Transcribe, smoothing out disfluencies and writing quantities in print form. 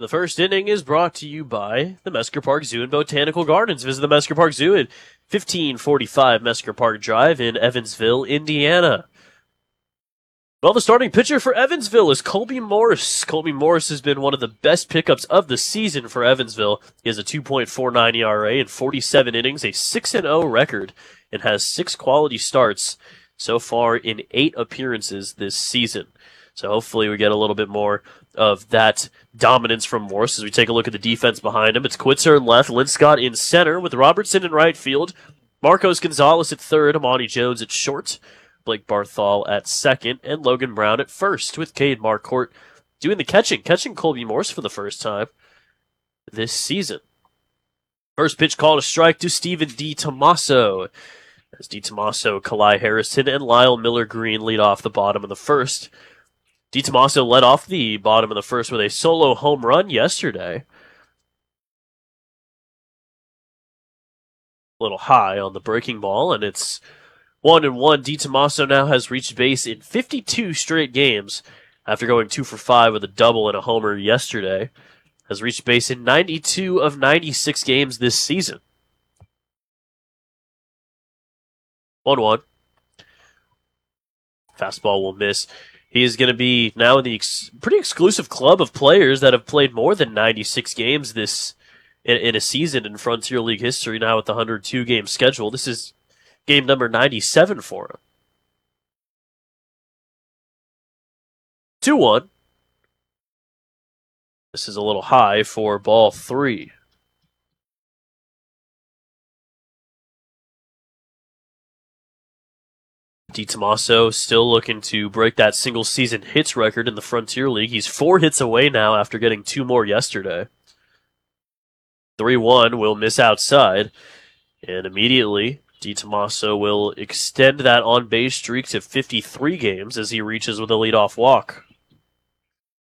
The first inning is brought to you by the Mesker Park Zoo and Botanical Gardens. Visit the Mesker Park Zoo at 1545 Mesker Park Drive in Evansville, Indiana. Well, the starting pitcher for Evansville is Colby Morris. Colby Morris has been one of the best pickups of the season for Evansville. He has a 2.49 ERA in 47 innings, a 6-0 record, and has 6 quality starts so far in 8 appearances this season. So hopefully we get a little bit more of that dominance from Morris as we take a look at the defense behind him. It's Quitzer in left, Linscott in center with Robertson in right field, Marcos Gonzalez at third, Amani Jones at short, Blake Barthol at second, and Logan Brown at first with Cade Marcourt doing the catching Colby Morris for the first time this season. First pitch called a strike to Steven DiTomaso. As DiTomaso, Kalai Harrison, and Lyle Miller-Green lead off the bottom of the first. DiTomaso led off the bottom of the first with a solo home run yesterday. A little high on the breaking ball, and it's 1-1. DiTomaso now has reached base in 52 straight games after going 2 for 5 with a double and a homer yesterday. Has reached base in 92 of 96 games this season. 1-1. Fastball will miss. He is going to be now in the pretty exclusive club of players that have played more than 96 games this in a season in Frontier League history, now with the 102-game schedule. This is game number 97 for him. 2-1. This is a little high for ball 3. DiTomaso still looking to break that single-season hits record in the Frontier League. He's 4 hits away now after getting 2 more yesterday. 3-1 will miss outside, and immediately DiTomaso will extend that on-base streak to 53 games as he reaches with a leadoff walk.